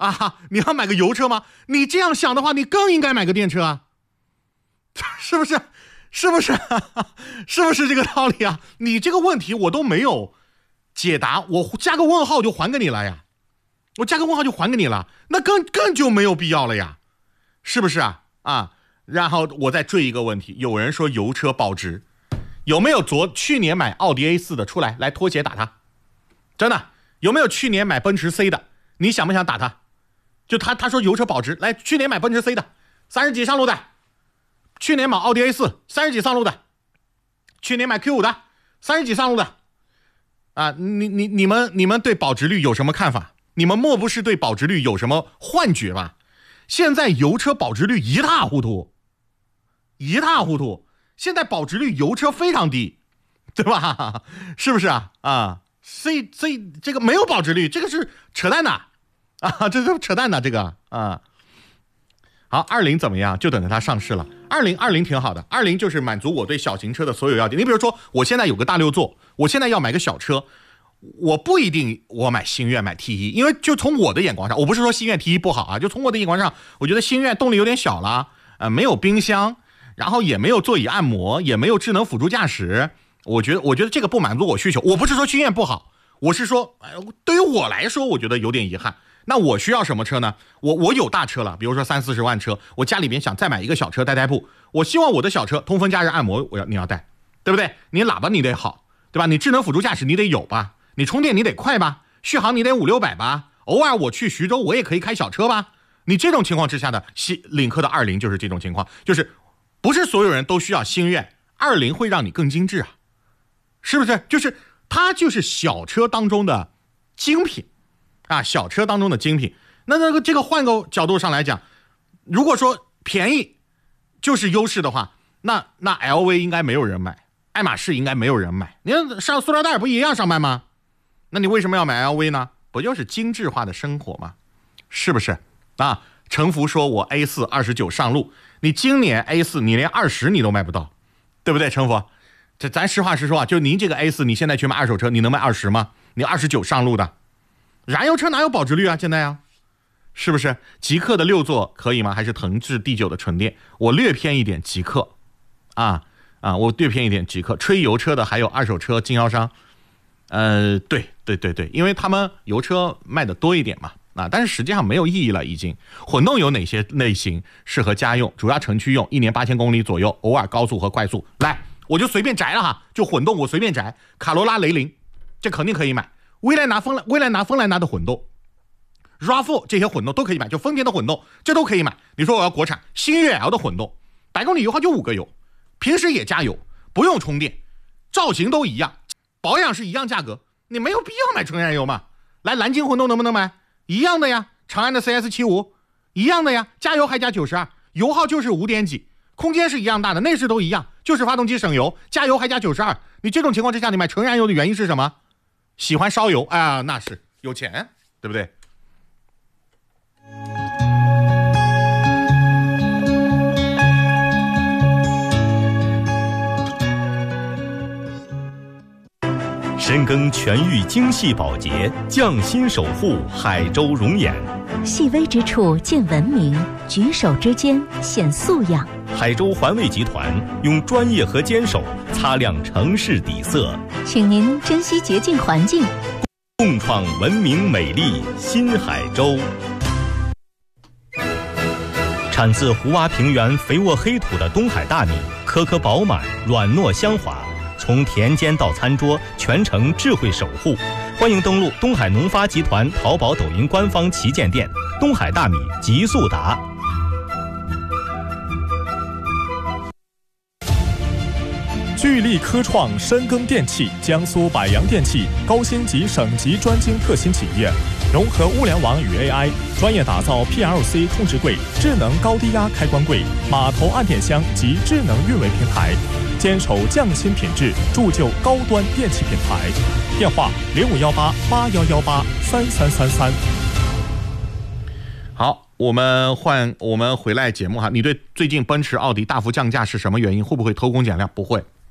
啊，你要买个油车吗？你这样想的话，你更应该买个电车啊，是不是？是不是？是不是这个道理啊？你这个问题我都没有解答，我加个问号就还给你了呀，我加个问号就还给你了，那更就没有必要了呀，是不是啊？啊，然后我再追一个问题，有人说油车保值，有没有去年买奥迪 A4 的出来拖鞋打他？真的有没有去年买奔驰 C 的？你想不想打他？就他说油车保值，来去年买奔驰 C 的30几上路的，去年买奥迪 A4 30几上路的，去年买 Q5 的30几上路的啊！你们对保值率有什么看法？你们莫不是对保值率有什么幻觉吧？现在油车保值率一塌糊涂，现在保值率油车非常低，对吧？是不是啊？啊，所以这个没有保值率，这个是扯淡的啊，这是扯淡的这个啊。好，20怎么样？就等着它上市了。20挺好的，20就是满足我对小型车的所有要点。你比如说，我现在有个大6座，我现在要买个小车，我不一定我买星越买 T1，因为就从我的眼光上，我不是说星越 T1 不好啊，就从我的眼光上，我觉得星越动力有点小了，没有冰箱，然后也没有座椅按摩，也没有智能辅助驾驶，我觉得这个不满足我需求。我不是说星越不好，我是说，对于我来说，我觉得有点遗憾。那我需要什么车呢？我有大车了，比如说30-40万车，我家里边想再买一个小车代步，我希望我的小车通风加热按摩你要带，对不对？你喇叭你得好，对吧？你智能辅助驾驶你得有吧？你充电你得快吧？续航你得500-600吧？偶尔我去徐州我也可以开小车吧？你这种情况之下的领克的20就是这种情况，就是不是所有人都需要星越，20会让你更精致啊，是不是？就是它就是小车当中的精品。啊，小车当中的精品，那这个换个角度上来讲，如果说便宜就是优势的话，那 LV 应该没有人买，爱马仕应该没有人买，你上塑料袋不一样上班吗？那你为什么要买 LV 呢？不就是精致化的生活吗？是不是啊？程福说我 A4 29上路，你今年 A4 你连20你都买不到，对不对？程福，这咱实话实说啊，就您这个 A4 你现在去买二手车，你能卖20吗？你29上路的燃油车哪有保值率啊？现在啊，是不是？极客的6座可以吗？还是腾智 D9 的纯电？我略偏一点极客，我略偏一点极客。吹油车的还有二手车经销商，对，因为他们油车卖的多一点嘛，但是实际上没有意义了已经。混动有哪些类型适合家用？主要城区用，1年8000公里左右，偶尔高速和快速。来，我就随便摘了哈，就混动我随便摘，卡罗拉、雷凌，这肯定可以买。未来拿锋来拿的混动 ，RAV4 这些混动都可以买，就丰田的混动这都可以买。你说我要国产星越 L 的混动，100公里油耗就5个油，平时也加油，不用充电，造型都一样，保养是一样价格，你没有必要买纯燃油嘛。来，蓝鲸混动能不能买？一样的呀，长安的 CS75 一样的呀，加油还加92，油耗就是5点几，空间是一样大的，内饰都一样，就是发动机省油，加油还加92。你这种情况之下，你买纯燃油的原因是什么？喜欢烧油啊，那是有钱，对不对？ 深耕全域精细保洁，匠心守护海州容颜。 细微之处见文明，举手之间显素养。 海州环卫集团用专业和坚守擦亮城市底色， 请您珍惜洁净环境， 共创文明美丽新海州。产自胡洼平原肥沃黑土的东海大米，颗颗饱满，软糯香滑，从田间到餐桌，全程智慧守护。欢迎登录东海农发集团淘宝、抖音官方旗舰店，东海大米极速达。 聚力科创深耕电器，江苏百洋电器高新级省级专精特新企业，融合物联网与 AI， 专业打造 PLC 控制柜、智能高低压开关柜、码头按电箱及智能运维平台，坚守匠心品质，铸就高端电器品牌。电话051881183333。 好，我们回来节目哈。你对最近奔驰、奥迪大幅降价是什么原因？会不会偷工减料？不会。